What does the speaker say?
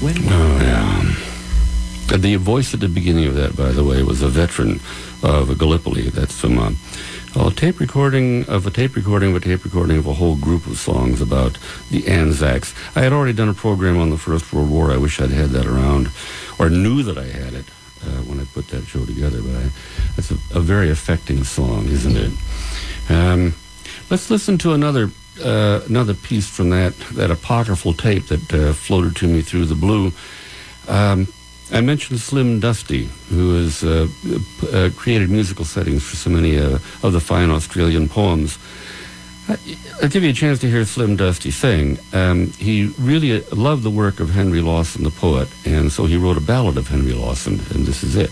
Oh, yeah. The voice at the beginning of that, by the way, was a veteran of Gallipoli. That's from a tape recording of a whole group of songs about the Anzacs. I had already done a program on the First World War. I wish I'd had that around, or knew that I had it when I put that show together. But it's a very affecting song, isn't it? Let's listen to another piece from that apocryphal tape that floated to me through the blue. I mentioned Slim Dusty, who has created musical settings for so many of the fine Australian poems. I'll give you a chance to hear Slim Dusty sing. He really loved the work of Henry Lawson, the poet, and so he wrote a ballad of Henry Lawson, and this is it.